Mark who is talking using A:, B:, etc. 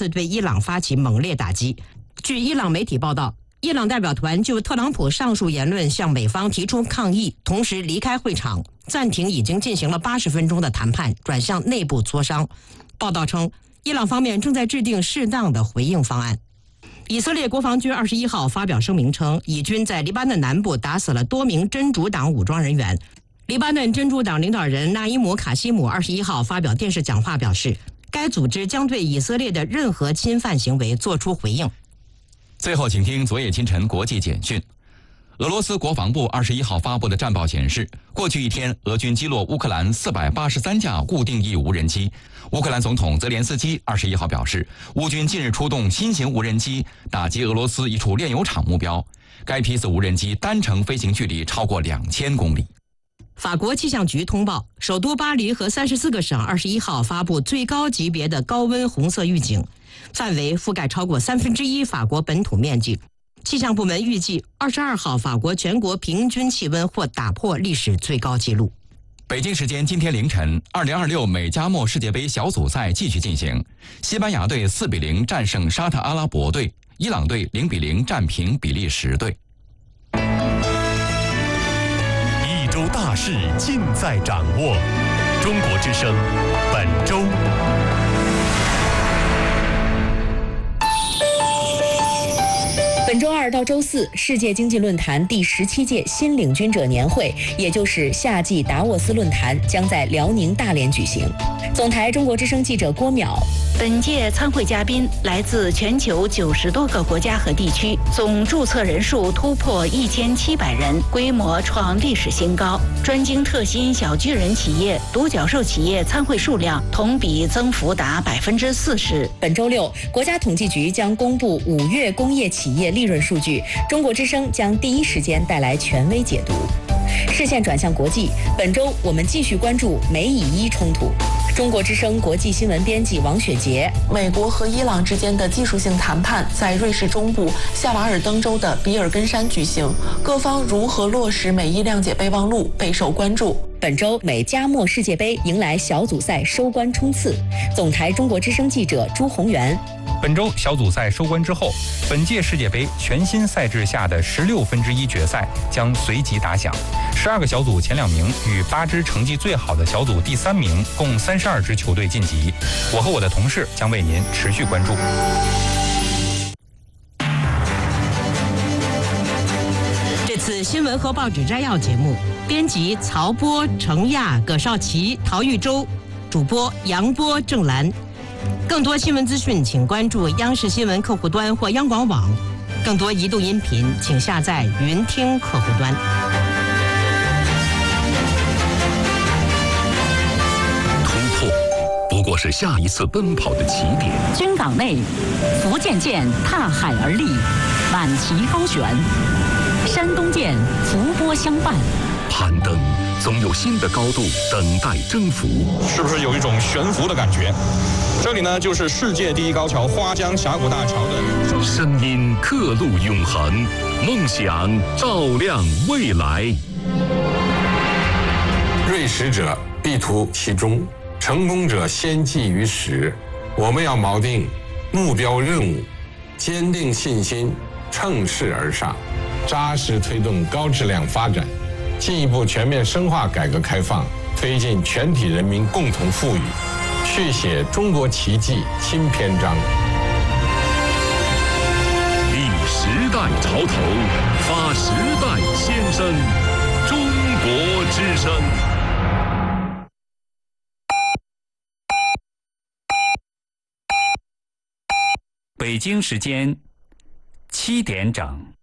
A: 次对伊朗发起猛烈打击。据伊朗媒体报道，伊朗代表团就特朗普上述言论向美方提出抗议，同时离开会场，暂停已经进行了80分钟的谈判，转向内部磋商。报道称，伊朗方面正在制定适当的回应方案。以色列国防军21号发表声明称，以军在黎巴嫩南部打死了多名真主党武装人员。黎巴嫩真主党领导人纳伊姆·卡西姆21号发表电视讲话表示，该组织将对以色列的任何侵犯行为作出回应。
B: 最后，请听昨夜今晨国际简讯。俄罗斯国防部21号发布的战报显示，过去一天，俄军击落乌克兰483架固定翼无人机。乌克兰总统泽连斯基21号表示，乌军近日出动新型无人机打击俄罗斯一处炼油厂目标，该批次无人机单程飞行距离超过2000公里。
A: 法国气象局通报，首都巴黎和34个省21号发布最高级别的高温红色预警，范围覆盖超过1/3法国本土面积。气象部门预计22号法国全国平均气温或打破历史最高纪录。
B: 北京时间今天凌晨，2026美加墨世界杯小组赛继续进行，西班牙队4比0战胜沙特阿拉伯队，伊朗队0比0战平比利时队。
C: 一周大事尽在掌握，中国之声本周。
D: 本周二到周四，世界经济论坛第17届新领军者年会，也就是夏季达沃斯论坛，将在辽宁大连举行。总台中国之声记者郭淼。
E: 本届参会嘉宾来自全球90多个国家和地区，总注册人数突破1700人，规模创历史新高。专精特新小巨人企业、独角兽企业参会数量同比增幅达40%。
D: 本周六，国家统计局将公布5月工业企业利润数据，中国之声将第一时间带来权威解读。视线转向国际，本周我们继续关注美以伊冲突。中国之声国际新闻编辑王雪杰。
F: 美国和伊朗之间的技术性谈判在瑞士中部夏瓦尔登州的比尔根山举行，各方如何落实美伊谅解备忘录备受关注。
D: 本周美加墨世界杯迎来小组赛收官冲刺，总台中国之声记者朱宏元。
G: 本周小组赛收官之后，本届世界杯全新赛制下的1/16决赛将随即打响。12个小组前2名与8支成绩最好的小组第3名共32支球队晋级。我和我的同事将为您持续关注。
A: 这次新闻和报纸摘要节目，编辑曹波、程亚、葛少奇、陶玉洲，主播杨波、郑兰。更多新闻资讯，请关注央视新闻客户端或央广网。更多移动音频，请下载云听客户端。
C: 突破不过是下一次奔跑的起点。
E: 军港内，福建舰踏海而立，满旗高悬；山东舰伏波相伴。
C: 攀登总有新的高度等待征服，
H: 是不是有一种悬浮的感觉？这里呢，就是世界第一高桥花江峡谷大桥的
C: 声音刻录永恒，梦想照亮未来。
I: 锐识者必图其中，成功者先记于始。我们要锚定目标任务，坚定信心，乘势而上，扎实推动高质量发展，进一步全面深化改革开放，推进全体人民共同富裕，续写中国奇迹新篇章。
C: 立时代潮头，发时代先声，中国之声。
J: 北京时间7点整。